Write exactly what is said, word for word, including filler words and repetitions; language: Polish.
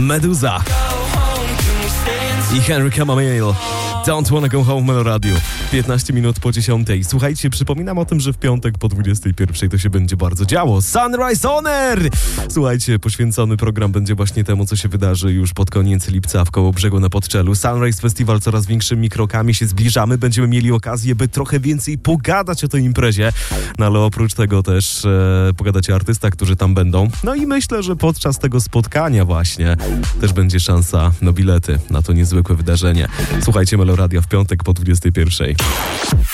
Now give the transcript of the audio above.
Meduza i Henry Cavill. Don't Wanna Go Home, Melo Radio. piętnaście minut po dziesiątej. Słuchajcie, przypominam o tym, że w piątek po dwudziestej pierwszej to się będzie bardzo działo. Sunrise On Air! Słuchajcie, poświęcony program będzie właśnie temu, co się wydarzy już pod koniec lipca w Kołobrzegu na Podczelu. Sunrise Festival coraz większymi krokami się zbliżamy. Będziemy mieli okazję, by trochę więcej pogadać o tej imprezie. No ale oprócz tego też e, pogadać o artystach, którzy tam będą. No i myślę, że podczas tego spotkania właśnie też będzie szansa na bilety na to niezwykłe wydarzenie. Słuchajcie, Melo Radio w piątek po dwudziestej pierwszej.